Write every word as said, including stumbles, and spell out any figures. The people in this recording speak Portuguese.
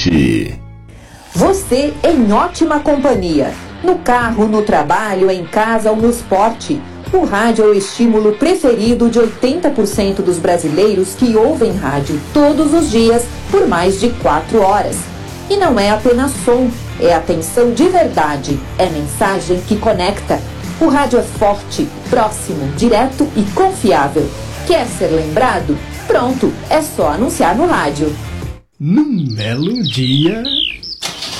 Forte. Você em ótima companhia. No carro, no trabalho, em casa ou no esporte. O rádio é o estímulo preferido de oitenta por cento dos brasileiros que ouvem rádio todos os dias por mais de quatro horas. E não é apenas som, é atenção de verdade, é mensagem que conecta. O rádio é forte, próximo, direto e confiável. Quer ser lembrado? Pronto, é só anunciar no rádio. Num belo dia...